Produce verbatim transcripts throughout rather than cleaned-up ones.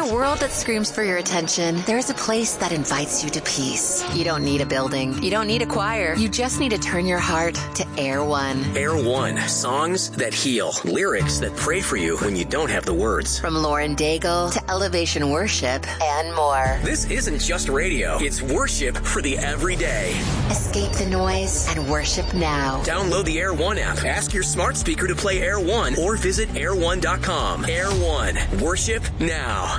a world that screams for your attention, there's a place that invites you to peace. You don't need a building. You don't need a choir. You just need to turn your heart to Air One. Air One. Songs that heal. Lyrics that pray for you when you don't have the words. From Lauren Daigle to Elevation Worship and more. This isn't just radio. It's worship for the everyday. Escape the noise and worship now. Download the Air One app. Ask your smart speaker to play Air One or visit air one dot com. Air One. Worship now.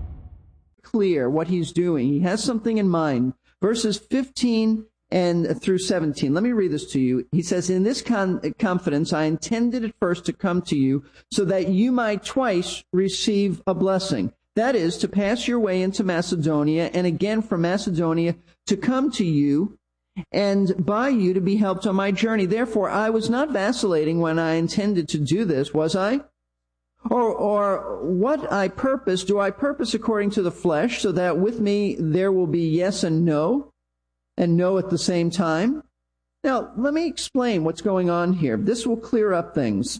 Clear what he's doing. He has something in mind. Verses fifteen and through seventeen. Let me read this to you. He says, in this con- confidence, I intended at first to come to you so that you might twice receive a blessing. That is, to pass your way into Macedonia, and again from Macedonia to come to you, and by you to be helped on my journey. Therefore, I was not vacillating when I intended to do this, was I? Or, or what I purpose, do I purpose according to the flesh, so that with me there will be yes and no, and no at the same time? Now, let me explain what's going on here. This will clear up things.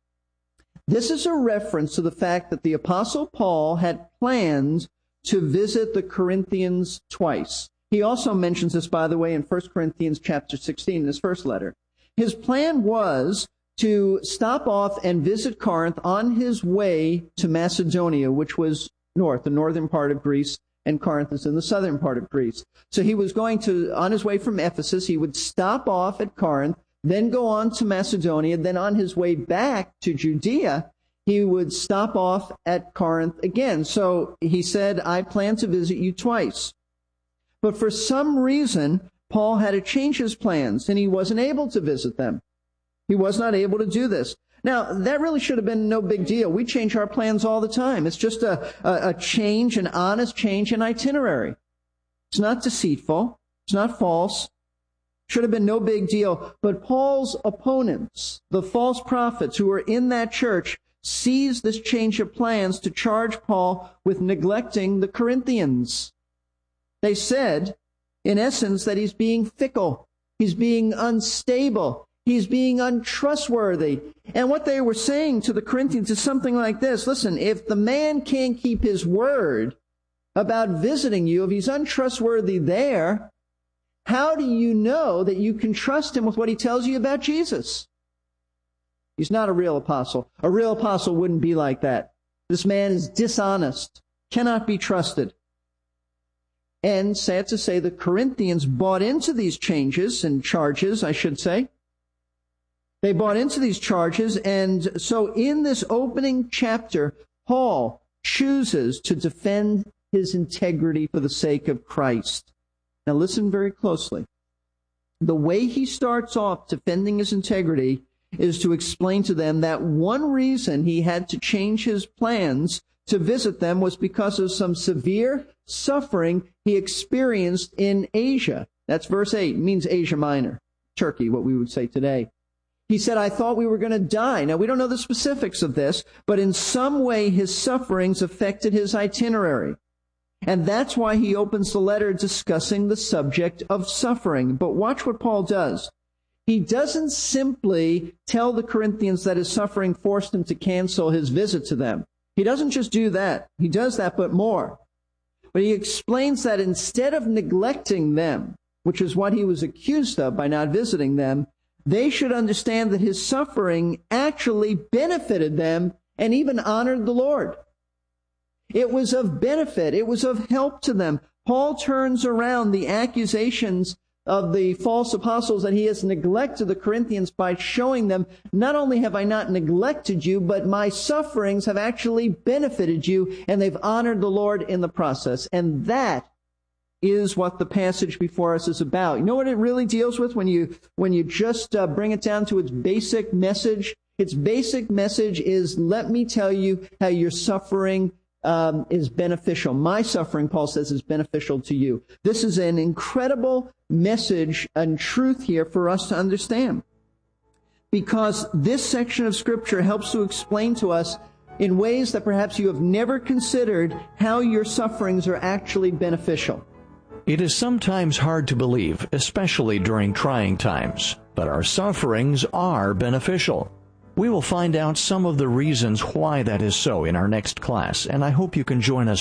This is a reference to the fact that the Apostle Paul had planned to visit the Corinthians twice. He also mentions this, by the way, in First Corinthians chapter sixteen, in his first letter. His plan was to stop off and visit Corinth on his way to Macedonia, which was north, the northern part of Greece, and Corinth is in the southern part of Greece. So he was going to, on his way from Ephesus, he would stop off at Corinth, then go on to Macedonia, then on his way back to Judea, he would stop off at Corinth again. So he said, I plan to visit you twice. But for some reason, Paul had to change his plans, and he wasn't able to visit them. He was not able to do this. Now, that really should have been no big deal. We change our plans all the time. It's just a, a, a change, an honest change in itinerary. It's not deceitful. It's not false. Should have been no big deal. But Paul's opponents, the false prophets who were in that church, seized this change of plans to charge Paul with neglecting the Corinthians. They said, in essence, that he's being fickle. He's being unstable. He's being untrustworthy. And what they were saying to the Corinthians is something like this. Listen, if the man can't keep his word about visiting you, if he's untrustworthy there, how do you know that you can trust him with what he tells you about Jesus? He's not a real apostle. A real apostle wouldn't be like that. This man is dishonest, cannot be trusted. And sad to say, the Corinthians bought into these changes and charges, I should say. They bought into these charges, and so in this opening chapter, Paul chooses to defend his integrity for the sake of Christ. Now listen very closely. The way he starts off defending his integrity is to explain to them that one reason he had to change his plans to visit them was because of some severe suffering he experienced in Asia. That's verse eight. It means Asia Minor, Turkey, what we would say today. He said, I thought we were going to die. Now, we don't know the specifics of this, but in some way his sufferings affected his itinerary. And that's why he opens the letter discussing the subject of suffering. But watch what Paul does. He doesn't simply tell the Corinthians that his suffering forced him to cancel his visit to them. He doesn't just do that. He does that, but more. But he explains that instead of neglecting them, which is what he was accused of by not visiting them, they should understand that his suffering actually benefited them and even honored the Lord. It was of benefit. It was of help to them. Paul turns around the accusations of the false apostles that he has neglected the Corinthians by showing them, not only have I not neglected you, but my sufferings have actually benefited you, and they've honored the Lord in the process. And that is what the passage before us is about. You know what it really deals with when you when you just uh, bring it down to its basic message? Its basic message is, let me tell you how your suffering um, is beneficial. My suffering, Paul says, is beneficial to you. This is an incredible message and truth here for us to understand, because this section of Scripture helps to explain to us in ways that perhaps you have never considered how your sufferings are actually beneficial. It is sometimes hard to believe, especially during trying times, but our sufferings are beneficial. We will find out some of the reasons why that is so in our next class, and I hope you can join us